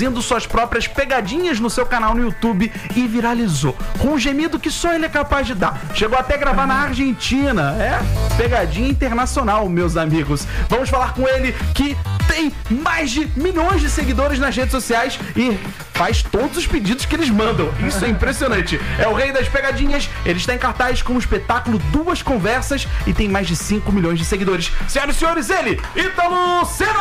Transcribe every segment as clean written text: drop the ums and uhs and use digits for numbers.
produzindo suas próprias pegadinhas no seu canal no YouTube e viralizou. Com um gemido que só ele é capaz de dar. Chegou até a gravar na Argentina. Pegadinha internacional, meus amigos. Vamos falar com ele que tem mais de milhões de seguidores nas redes sociais e faz todos os pedidos que eles mandam. Isso é impressionante. É o rei das pegadinhas. Ele está em cartaz com o espetáculo Duas Conversas e tem mais de 5 milhões de seguidores. Senhoras e senhores, ele, Ítalo Senna!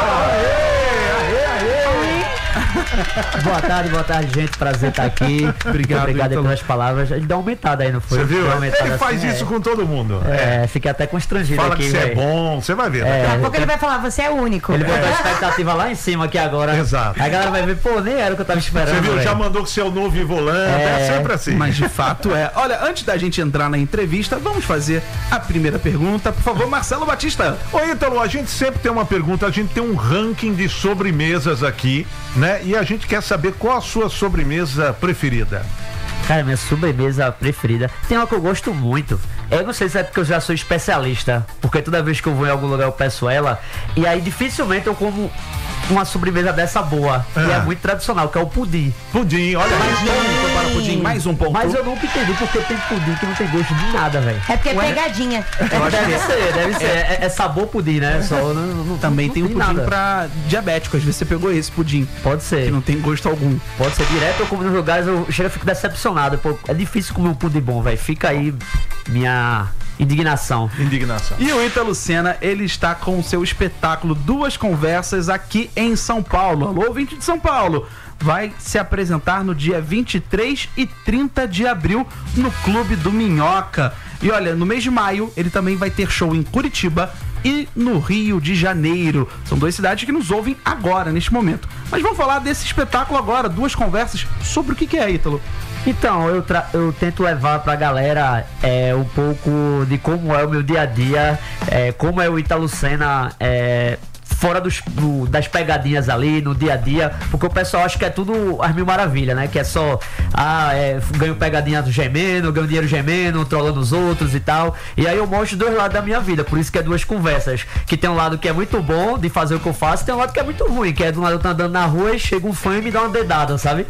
Boa tarde, gente. Prazer estar aqui. Obrigado pelas palavras. Ele deu uma aumentada aí, não foi? Você viu? Ele faz isso com todo mundo. Fiquei até constrangido. Fala aqui, que você é bom, você vai ver. Daqui a pouco ele vai falar, você é único. Ele botou a expectativa lá em cima aqui agora. Exato. Aí a galera vai ver, pô, nem era o que eu tava esperando. Você viu? Véio. Já mandou que você é o novo volante. É sempre assim. Mas de fato é. Olha, antes da gente entrar na entrevista, vamos fazer a primeira pergunta. Por favor, Marcelo Batista. Ô Ítalo, a gente sempre tem uma pergunta, a gente tem um ranking de sobremesas aqui, né? E a gente quer saber qual a sua sobremesa preferida. Cara, minha sobremesa preferida tem uma que eu gosto muito. Eu não sei se é porque eu já sou especialista, porque toda vez que eu vou em algum lugar eu peço ela, e aí dificilmente eu como uma sobremesa dessa boa. E é muito tradicional, que é o pudim. Pudim, olha aí. Para o pudim, mais um ponto. Mas eu nunca entendi porque tem pudim que não tem gosto de nada, velho. É porque é pegadinha. Deve ser. É sabor pudim, né? Só Também não tem um pudim nada. pra diabético. Às vezes você pegou esse pudim. Pode ser. Que não tem gosto algum. Pode ser direto, eu como nos lugares, eu chego e fico decepcionado. Pô, é difícil comer um pudim bom, velho. Fica aí minha indignação. E o Ítalo Senna, ele está com o seu espetáculo Duas Conversas aqui em São Paulo. Alô, ouvinte de São Paulo. Vai se apresentar no dia 23 e 30 de abril no Clube do Minhoca. E olha, no mês de maio, ele também vai ter show em Curitiba e no Rio de Janeiro. São duas cidades que nos ouvem agora, neste momento. Mas vamos falar desse espetáculo agora, Duas Conversas. Sobre o que é, Ítalo? Então, eu tento levar pra galera um pouco de como é o meu dia a dia, como é o Ítalo Senna, fora das pegadinhas ali, no dia a dia, porque o pessoal acha que é tudo as mil maravilhas, né? Que é só, ganho pegadinha gemendo, ganho dinheiro gemendo, trollando os outros e tal. E aí eu mostro dois lados da minha vida, por isso que é Duas Conversas. Que tem um lado que é muito bom de fazer o que eu faço, e tem um lado que é muito ruim, que é do lado eu tô andando na rua e chega um fã e me dá uma dedada, sabe?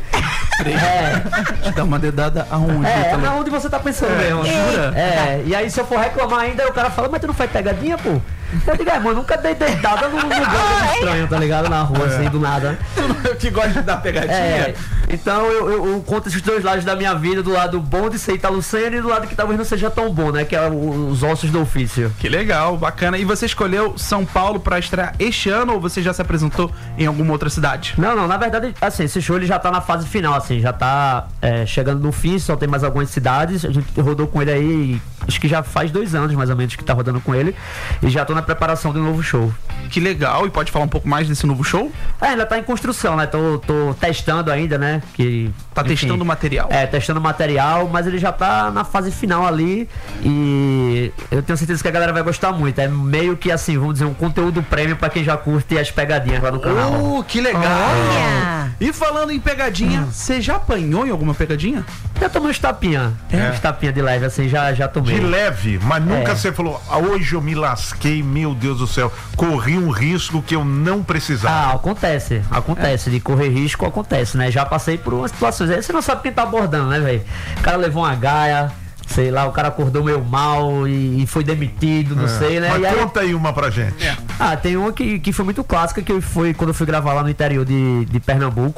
Te dá uma dedada aonde? Ítalo? Aonde você tá pensando mesmo. Jura? E aí se eu for reclamar ainda, o cara fala, mas tu não faz pegadinha, pô? Eu digo, mano, nunca dei dedada num lugar estranho, tá ligado? Na rua, assim, do nada. Que gosta de dar pegadinha. Então eu conto esses dois lados da minha vida, do lado bom de ser Ítalo Senna e do lado que talvez não seja tão bom, né? Que é os ossos do ofício. Que legal, bacana. E você escolheu São Paulo pra estrear este ano ou você já se apresentou em alguma outra cidade? Não, na verdade, assim, esse show ele já tá na fase final, assim, já tá chegando no fim, só tem mais algumas cidades. A gente rodou com ele aí, acho que já faz 2 anos mais ou menos que tá rodando com ele, e já tô na preparação de um novo show. Que legal, e pode falar um pouco mais desse novo show? Ainda tá em construção, né? Tô testando ainda, né? Testando o material. Testando o material, mas ele já tá na fase final ali e eu tenho certeza que a galera vai gostar muito. É meio que assim, vamos dizer, um conteúdo prêmio pra quem já curte as pegadinhas lá no canal. Que legal! Olha! E falando em pegadinha, você já apanhou em alguma pegadinha? Já tomei uns tapinha. Uns tapinha de leve, assim, já tomei. De leve, mas nunca você falou, hoje eu me lasquei, meu Deus do céu, corri um risco que eu não precisava. Acontece, de correr risco acontece, né? Já passei por umas situações, aí você não sabe quem tá abordando, né, velho? O cara levou uma gaia, sei lá, o cara acordou meio mal e foi demitido, não sei, né? Mas conta aí uma pra gente. Tem uma que foi muito clássica, que foi quando eu fui gravar lá no interior de Pernambuco.